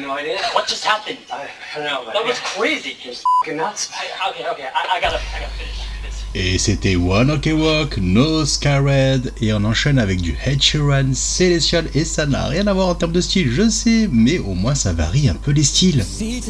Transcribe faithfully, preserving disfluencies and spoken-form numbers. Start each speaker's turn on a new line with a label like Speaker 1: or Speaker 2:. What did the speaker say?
Speaker 1: have no idea.
Speaker 2: What just happened?
Speaker 1: I don't know, but
Speaker 2: That was crazy.
Speaker 1: it was f***ing nuts.
Speaker 2: I, okay, okay, I, I gotta, I gotta finish this.
Speaker 3: Et c'était One Ok Walk, No Scared, et on enchaîne avec du Ed Sheeran, Celestial, et ça n'a rien à voir en termes de style, je sais, mais au moins ça varie un peu les styles.